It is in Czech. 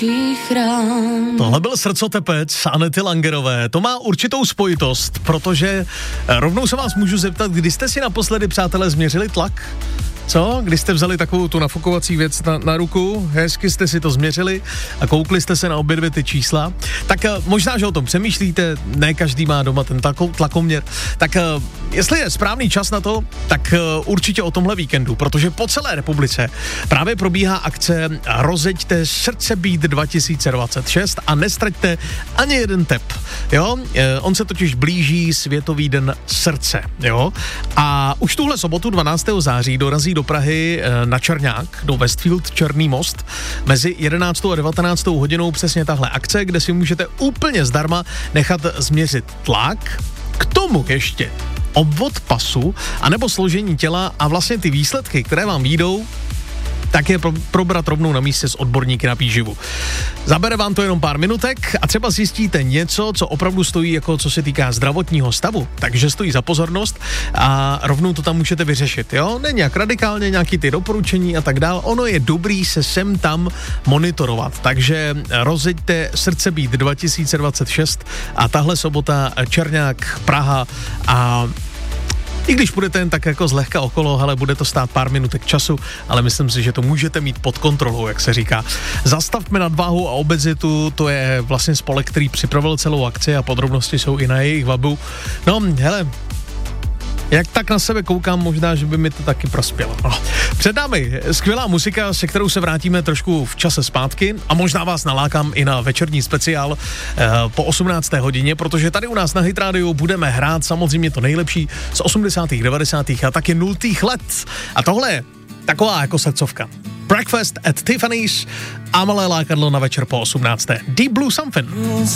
očích rán. Tohle byl Srdcotepec Anety Langerové. To má určitou spojitost, protože rovnou se vás můžu zeptat, kdy jste si naposledy, přátelé, změřili tlak? Co? Když jste vzali takovou tu nafukovací věc na ruku, hezky jste si to změřili a koukli jste se na obě dvě ty čísla, tak možná, že o tom přemýšlíte, ne každý má doma ten tlakoměr, tak jestli je správný čas na to, tak určitě o tomhle víkendu, protože po celé republice právě probíhá akce Rozeďte srdcebít 2026 a nestraťte ani jeden tep, jo? On se totiž blíží Světový den srdce, jo? A už tuhle sobotu 12. září dorazí do Prahy na Černák, do Westfield Černý most, mezi 11. a 19. hodinou přesně tahle akce, kde si můžete úplně zdarma nechat změřit tlak, k tomu ještě obvod pasu, anebo složení těla a vlastně ty výsledky, které vám vyjdou, tak je probrat rovnou na místě s odborníky na výživu. Zabere vám to jenom pár minutek a třeba zjistíte něco, co opravdu stojí, jako co se týká zdravotního stavu, takže stojí za pozornost a rovnou to tam můžete vyřešit, jo? Ne nějak radikálně, nějaký ty doporučení a tak dál. Ono je dobrý se sem tam monitorovat, takže Rozeďte srdcebít 2026 a tahle sobota Černák, Praha a i když budete jen tak jako zlehka okolo, ale bude to stát pár minutek času, ale myslím si, že to můžete mít pod kontrolou, jak se říká. Zastavme nadváhu a obezitu, to je vlastně spolek, který připravil celou akci a podrobnosti jsou i na jejich webu. No, hele, jak tak na sebe koukám, možná, že by mi to taky prospělo. No. Před námi skvělá muzika, se kterou se vrátíme trošku v čase zpátky a možná vás nalákám i na večerní speciál po 18. hodině, protože tady u nás na Hit Radio budeme hrát samozřejmě to nejlepší z 80., 90. a taky 0. let. A tohle je taková jako srdcovka. Breakfast at Tiffany's a malé lákadlo na večer po 18. Deep Blue Something.